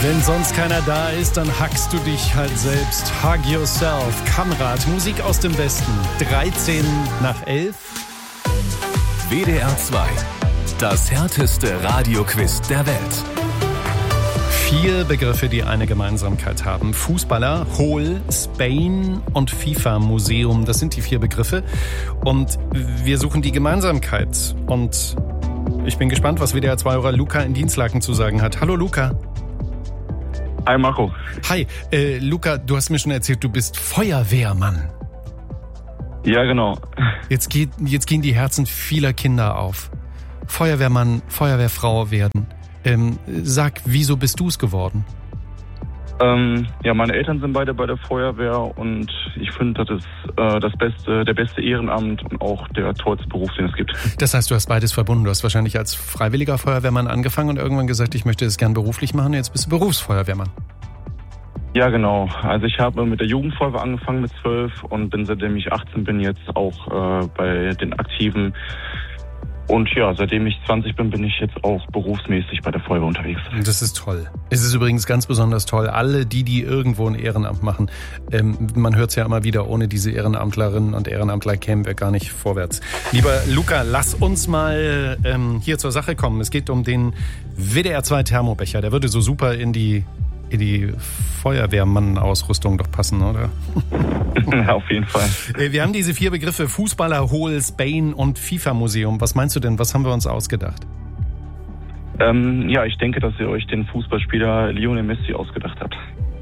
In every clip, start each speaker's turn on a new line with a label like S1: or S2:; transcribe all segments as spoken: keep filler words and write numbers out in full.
S1: Wenn sonst keiner da ist, dann hackst du dich halt selbst. Hug yourself. Kamrat, Musik aus dem Westen. dreizehn nach elf.
S2: W D R zwei. Das härteste Radioquiz der Welt.
S1: Vier Begriffe, die eine Gemeinsamkeit haben. Fußballer, Hohl, Spain und FIFA-Museum. Das sind die vier Begriffe. Und wir suchen die Gemeinsamkeit. Und ich bin gespannt, was W D R zwei-Hörer Luca in Dinslaken zu sagen hat. Hallo Luca.
S3: Hi Marco.
S1: Hi, äh, Luca, du hast mir schon erzählt, du bist Feuerwehrmann.
S3: Ja, genau.
S1: Jetzt, geht, jetzt gehen die Herzen vieler Kinder auf. Feuerwehrmann, Feuerwehrfrau werden. Ähm, sag, wieso bist du es geworden?
S3: Ähm, ja, meine Eltern sind beide bei der Feuerwehr und ich finde, das ist äh, das beste, der beste Ehrenamt und auch der tollste Beruf, den es gibt.
S1: Das heißt, du hast beides verbunden. Du hast wahrscheinlich als freiwilliger Feuerwehrmann angefangen und irgendwann gesagt, ich möchte das gern beruflich machen. Jetzt bist du Berufsfeuerwehrmann.
S3: Ja, genau. Also ich habe mit der Jugendfeuerwehr angefangen mit zwölf und bin, seitdem ich achtzehn bin, jetzt auch äh, bei den Aktiven. Und ja, seitdem ich zwanzig bin, bin ich jetzt auch berufsmäßig bei der Feuerwehr unterwegs.
S1: Das ist toll. Es ist übrigens ganz besonders toll. Alle die, die irgendwo ein Ehrenamt machen, ähm, man hört es ja immer wieder, ohne diese Ehrenamtlerinnen und Ehrenamtler kämen wir gar nicht vorwärts. Lieber Luca, lass uns mal ähm, hier zur Sache kommen. Es geht um den W D R zwei Thermobecher. Der würde so super in die, in die Feuerwehrmann-Ausrüstung doch passen, oder?
S3: Ja, auf jeden Fall.
S1: Wir haben diese vier Begriffe: Fußballer, Hohl, Spain und FIFA-Museum. Was meinst du denn? Was haben wir uns ausgedacht?
S3: Ähm, ja, ich denke, dass ihr euch den Fußballspieler Lionel Messi ausgedacht habt.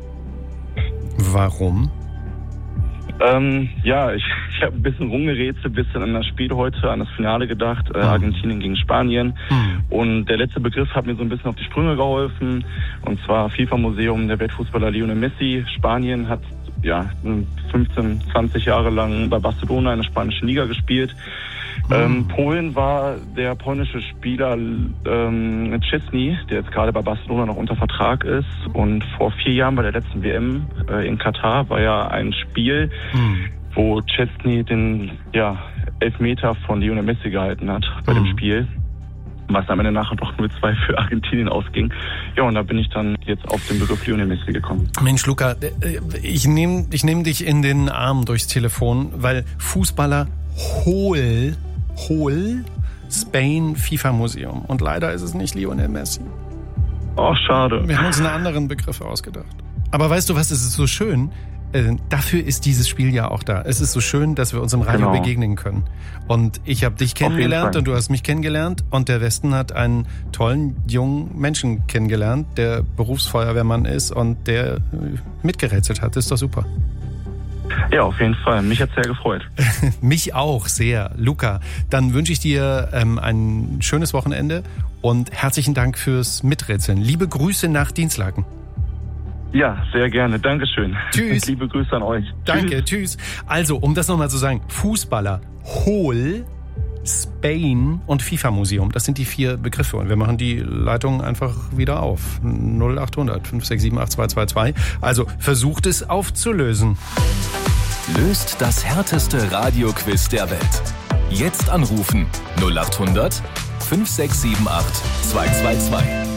S1: Warum?
S3: Ähm, ja, ich, ich habe ein bisschen rumgerätselt, ein bisschen an das Spiel heute, an das Finale gedacht, äh, Argentinien gegen Spanien. Mhm. Und der letzte Begriff hat mir so ein bisschen auf die Sprünge geholfen. Und zwar FIFA-Museum, der Weltfußballer Lionel Messi. Spanien hat ja fünfzehn, zwanzig Jahre lang bei Barcelona in der spanischen Liga gespielt. Mhm. Ähm, Polen war der polnische Spieler ähm, Szczesny, der jetzt gerade bei Barcelona noch unter Vertrag ist. Und vor vier Jahren bei der letzten W M äh, in Katar war ja ein Spiel, mhm. wo Szczesny den ja, Elfmeter von Lionel Messi gehalten hat bei mhm. dem Spiel. Was am Ende nachher doch null zwei für Argentinien ausging. Ja, und da bin ich dann jetzt auf den Begriff Lionel Messi gekommen.
S1: Mensch, Luca, ich nehme ich nehm dich in den Arm durchs Telefon, weil Fußballer Hohl, Hohl, Spain, FIFA-Museum. Und leider ist es nicht Lionel Messi.
S3: Oh, schade.
S1: Wir haben uns einen anderen Begriff ausgedacht. Aber weißt du was, es ist so schön, äh, dafür ist dieses Spiel ja auch da. Es ist so schön, dass wir uns im Radio
S3: genau.
S1: begegnen können. Und ich habe dich kennengelernt und du hast mich kennengelernt und der Westen hat einen tollen, jungen Menschen kennengelernt, der Berufsfeuerwehrmann ist und der äh, mitgerätselt hat. Das ist doch super.
S3: Ja, auf jeden Fall. Mich hat's sehr gefreut.
S1: Mich auch sehr. Luca, dann wünsche ich dir ähm, ein schönes Wochenende und herzlichen Dank fürs Miträtseln. Liebe Grüße nach Dinslaken.
S3: Ja, sehr gerne. Dankeschön.
S1: Tschüss.
S3: Liebe Grüße an euch.
S1: Danke, tschüss. tschüss. Also, um das nochmal zu sagen, Fußballer, Hohl, Spain und FIFA-Museum. Das sind die vier Begriffe. Und wir machen die Leitung einfach wieder auf. null acht hundert fünf sechs sieben acht zwei zwei zwei. Also, versucht es aufzulösen.
S2: Löst das härteste Radioquiz der Welt. Jetzt anrufen null acht hundert fünf sechs sieben acht zwei zwei zwei.